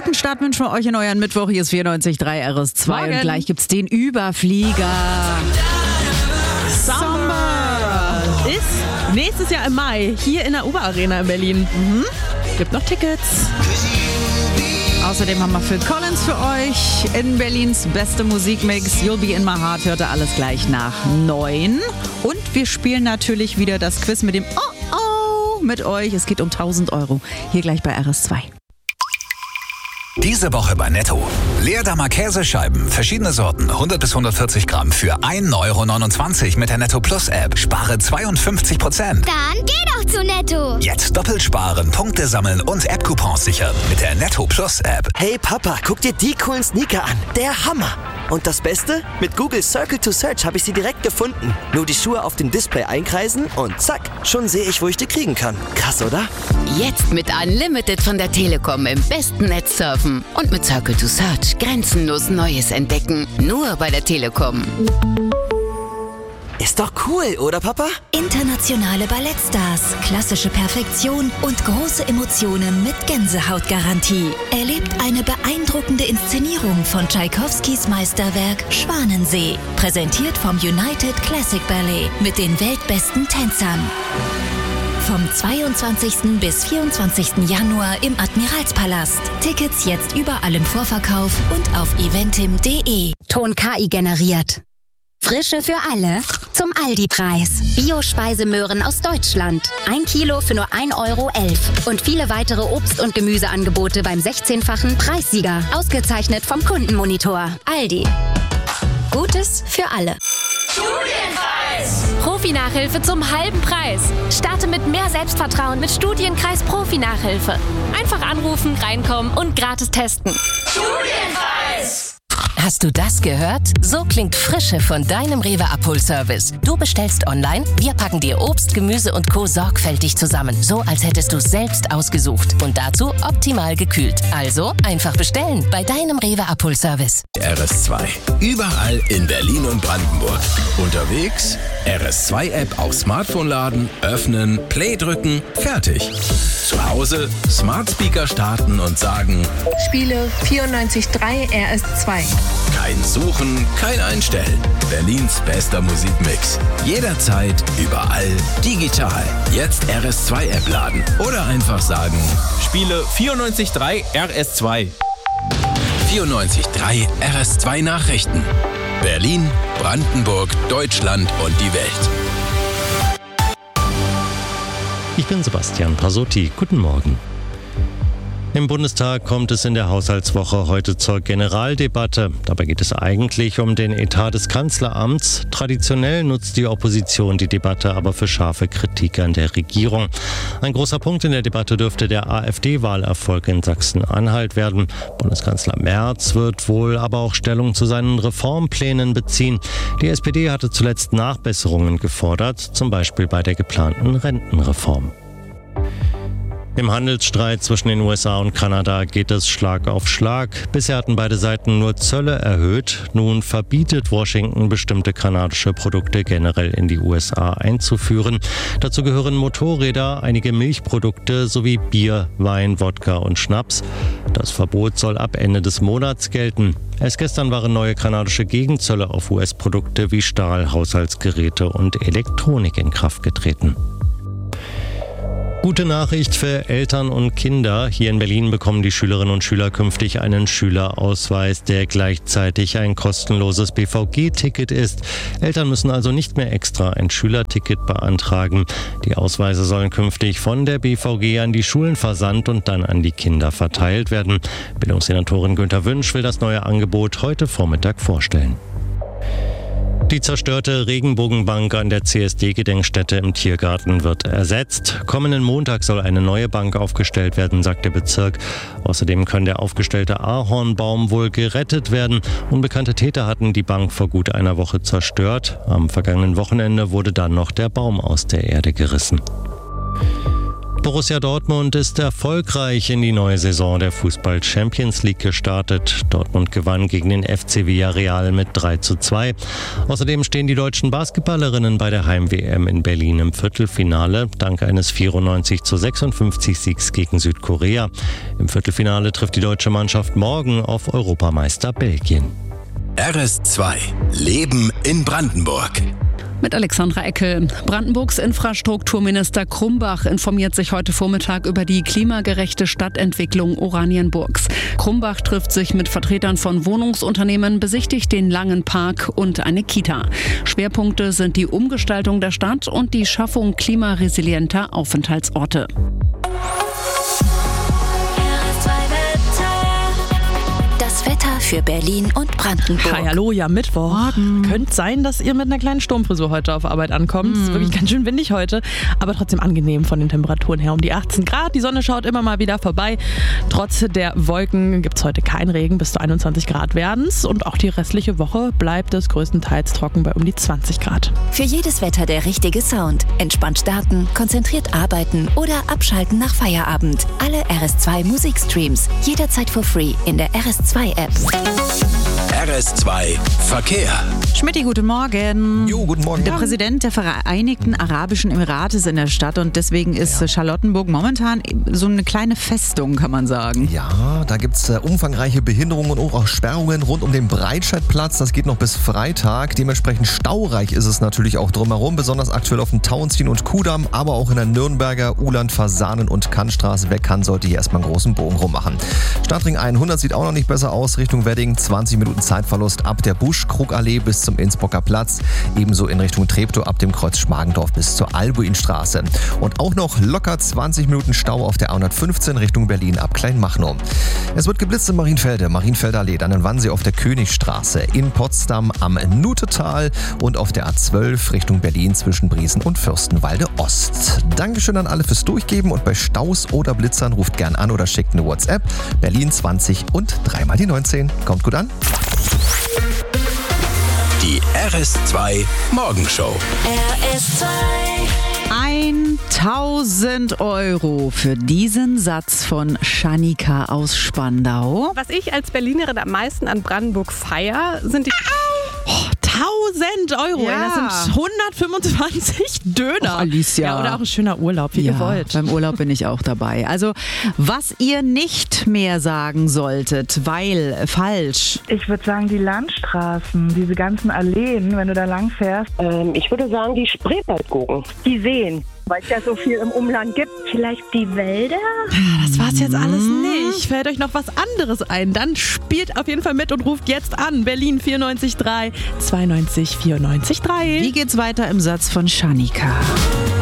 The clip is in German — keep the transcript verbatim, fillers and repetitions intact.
Guten Start wünschen wir euch in euren Mittwoch. Hier ist vierundneunzig Komma drei R S zwei Morgen. Und gleich gibt's den Überflieger. Summer ist nächstes Jahr im Mai hier in der U B A Arena in Berlin. Mhm. Gibt noch Tickets. Außerdem haben wir Phil Collins für euch in Berlins beste Musikmix. You'll Be In My Heart hört ihr alles gleich nach neun. Und wir spielen natürlich wieder das Quiz mit dem Oh Oh mit euch. Es geht um tausend Euro. Hier gleich bei R S zwei. Diese Woche bei Netto. Leerdammer Käsescheiben, verschiedene Sorten, hundert bis hundertvierzig Gramm für ein Euro neunundzwanzig mit der Netto Plus App. Spare zweiundfünfzig Prozent. Dann geh doch zu Netto. Jetzt doppelt sparen, Punkte sammeln und App-Coupons sichern mit der Netto Plus App. Hey Papa, guck dir die coolen Sneaker an. Der Hammer. Und das Beste? Mit Google Circle to Search habe ich sie direkt gefunden. Nur die Schuhe auf dem Display einkreisen und zack, schon sehe ich, wo ich die kriegen kann. Krass, oder? Jetzt mit Unlimited von der Telekom im besten Netz surfen. Und mit Circle to Search grenzenlos Neues entdecken. Nur bei der Telekom. Ist doch cool, oder Papa? Internationale Ballettstars, klassische Perfektion und große Emotionen mit Gänsehautgarantie. Erlebt eine beeindruckende Inszenierung von Tschaikowskis Meisterwerk Schwanensee. Präsentiert vom United Classic Ballet mit den weltbesten Tänzern. Vom zweiundzwanzigsten bis vierundzwanzigsten Januar im Admiralspalast. Tickets jetzt überall im Vorverkauf und auf eventim punkt de. Ton K I generiert. Frische für alle zum Aldi-Preis. Bio-Speisemöhren aus Deutschland. Ein Kilo für nur ein Euro elf. Und viele weitere Obst- und Gemüseangebote beim sechzehnfachen Preissieger. Ausgezeichnet vom Kundenmonitor. Aldi. Gutes für alle. Studienkreis! Profi-Nachhilfe zum halben Preis. Starte mit mehr Selbstvertrauen mit Studienkreis Profi-Nachhilfe. Einfach anrufen, reinkommen und gratis testen. Studienkreis! Hast du das gehört? So klingt Frische von deinem Rewe Abholservice. Du bestellst online, wir packen dir Obst, Gemüse und Co. sorgfältig zusammen. So, als hättest du es selbst ausgesucht. Und dazu optimal gekühlt. Also einfach bestellen bei deinem Rewe Abholservice. R S zwei. Überall in Berlin und Brandenburg. Unterwegs? R S zwei App auf Smartphone laden, öffnen, Play drücken, fertig. Zu Hause Smart Speaker starten und sagen: Spiele vierundneunzig Komma drei R S zwei. Kein Suchen, kein Einstellen. Berlins bester Musikmix. Jederzeit, überall, digital. Jetzt R S zwei App laden. Oder einfach sagen: Spiele vierundneunzig Komma drei R S zwei. vierundneunzig Komma drei R S zwei Nachrichten. Berlin, Brandenburg, Deutschland und die Welt. Ich bin Sebastian Pasotti. Guten Morgen. Im Bundestag kommt es in der Haushaltswoche heute zur Generaldebatte. Dabei geht es eigentlich um den Etat des Kanzleramts. Traditionell nutzt die Opposition die Debatte aber für scharfe Kritik an der Regierung. Ein großer Punkt in der Debatte dürfte der AfD-Wahlerfolg in Sachsen-Anhalt werden. Bundeskanzler Merz wird wohl aber auch Stellung zu seinen Reformplänen beziehen. Die S P D hatte zuletzt Nachbesserungen gefordert, zum Beispiel bei der geplanten Rentenreform. Im Handelsstreit zwischen den U S A und Kanada geht es Schlag auf Schlag. Bisher hatten beide Seiten nur Zölle erhöht. Nun verbietet Washington, bestimmte kanadische Produkte generell in die U S A einzuführen. Dazu gehören Motorräder, einige Milchprodukte sowie Bier, Wein, Wodka und Schnaps. Das Verbot soll ab Ende des Monats gelten. Erst gestern waren neue kanadische Gegenzölle auf U S-Produkte wie Stahl, Haushaltsgeräte und Elektronik in Kraft getreten. Gute Nachricht für Eltern und Kinder. Hier in Berlin bekommen die Schülerinnen und Schüler künftig einen Schülerausweis, der gleichzeitig ein kostenloses B V G-Ticket ist. Eltern müssen also nicht mehr extra ein Schülerticket beantragen. Die Ausweise sollen künftig von der B V G an die Schulen versandt und dann an die Kinder verteilt werden. Bildungssenatorin Günther Wünsch will das neue Angebot heute Vormittag vorstellen. Die zerstörte Regenbogenbank an der C S D-Gedenkstätte im Tiergarten wird ersetzt. Kommenden Montag soll eine neue Bank aufgestellt werden, sagt der Bezirk. Außerdem kann der aufgestellte Ahornbaum wohl gerettet werden. Unbekannte Täter hatten die Bank vor gut einer Woche zerstört. Am vergangenen Wochenende wurde dann noch der Baum aus der Erde gerissen. Borussia Dortmund ist erfolgreich in die neue Saison der Fußball Champions League gestartet. Dortmund gewann gegen den F C Villarreal mit drei zu zwei. Außerdem stehen die deutschen Basketballerinnen bei der Heim-W M in Berlin im Viertelfinale, dank eines vierundneunzig zu sechsundfünfzig Siegs gegen Südkorea. Im Viertelfinale trifft die deutsche Mannschaft morgen auf Europameister Belgien. R S zwei Leben in Brandenburg. Mit Alexandra Eckel. Brandenburgs Infrastrukturminister Krumbach informiert sich heute Vormittag über die klimagerechte Stadtentwicklung Oranienburgs. Krumbach trifft sich mit Vertretern von Wohnungsunternehmen, besichtigt den Langen Park und eine Kita. Schwerpunkte sind die Umgestaltung der Stadt und die Schaffung klimaresilienter Aufenthaltsorte. Das Wetter für Berlin und Brandenburg. Hi, hallo, ja, Mittwoch. Morgen. Könnte sein, dass ihr mit einer kleinen Sturmfrisur heute auf Arbeit ankommt. Es ist wirklich ganz schön windig heute, aber trotzdem angenehm von den Temperaturen her. Um die achtzehn Grad, die Sonne schaut immer mal wieder vorbei. Trotz der Wolken gibt es heute keinen Regen, bis zu einundzwanzig Grad werden es. Und auch die restliche Woche bleibt es größtenteils trocken bei um die zwanzig Grad. Für jedes Wetter der richtige Sound. Entspannt starten, konzentriert arbeiten oder abschalten nach Feierabend. Alle R S zwei Musikstreams. Jederzeit for free in der R S zwei App. R S zwei Verkehr. Schmitty, guten Morgen. Jo, guten Morgen. Der Präsident der Vereinigten Arabischen Emirate ist in der Stadt und deswegen ist ja. Charlottenburg momentan so eine kleine Festung, kann man sagen. Ja, da gibt es äh, umfangreiche Behinderungen und auch Sperrungen rund um den Breitscheidplatz. Das geht noch bis Freitag. Dementsprechend staureich ist es natürlich auch drumherum, besonders aktuell auf dem Tauentzien und Kudamm, aber auch in der Nürnberger, Uhland, Fasanen und Kantstraße. Wer kann, sollte hier erstmal einen großen Bogen rummachen. Stadtring hundert sieht auch noch nicht besser aus. Richtung Wedding zwanzig Minuten Zeitverlust ab der Busch-Krugallee bis zum Innsbrucker Platz. Ebenso in Richtung Treptow ab dem Kreuz Schmargendorf bis zur Albuinstraße. Und auch noch locker zwanzig Minuten Stau auf der A hundertfünfzehn Richtung Berlin ab Kleinmachnow. Es wird geblitzt in Marienfelde, Marienfelder Allee, dann in Wannsee auf der Königstraße, in Potsdam am Nutetal und auf der A zwölf Richtung Berlin zwischen Briesen und Fürstenwalde Ost. Dankeschön an alle fürs Durchgeben und bei Staus oder Blitzern ruft gern an oder schickt eine WhatsApp. Berlin zwanzig und dreimal die neunzehn. Kommt gut an. Die R S zwei Morgenshow. R S zwei. tausend Euro für diesen Satz von Schanika aus Spandau. Was ich als Berlinerin am meisten an Brandenburg feier, sind die... Oh, tausend Euro, Ja. ey, das sind hundertfünfundzwanzig Döner. Och, Alicia. Ja, oder auch ein schöner Urlaub, wie ja, ihr wollt. Beim Urlaub bin ich auch dabei. Also, was ihr nicht mehr sagen solltet, weil falsch. Ich würde sagen, die Landstraßen, diese ganzen Alleen, wenn du da lang fährst. Ähm, ich würde sagen, die Spreewaldgurken. Die Seen, weil es ja so viel im Umland gibt. Vielleicht die Wälder? Das war's jetzt alles nicht. Fällt euch noch was anderes ein? Dann spielt auf jeden Fall mit und ruft jetzt an. Berlin vierundneunzig drei zweiundneunzig vierundneunzig drei. Wie geht's weiter im Satz von Schanika?